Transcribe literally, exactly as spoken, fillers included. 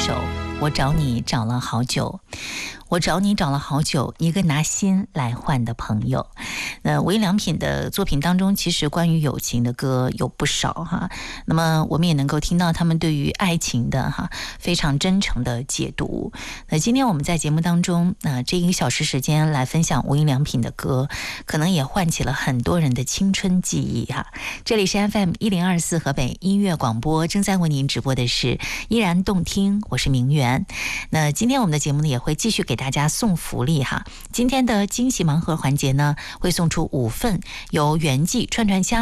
首《我找你找了好久》。我找你找了好久，一个拿心来换的朋友。那无印良品的作品当中，其实关于友情的歌有不少哈。那么我们也能够听到他们对于爱情的哈非常真诚的解读。那今天我们在节目当中，呃，这一个小时时间来分享无印良品的歌，可能也唤起了很多人的青春记忆哈。这里是 F M 一零二四河北音乐广播，正在为您直播的是依然动听，我是明媛。那今天我们的节目呢，也会继续给大家送福利哈。今天的惊喜盲盒环节呢，会送出五份由元记串串香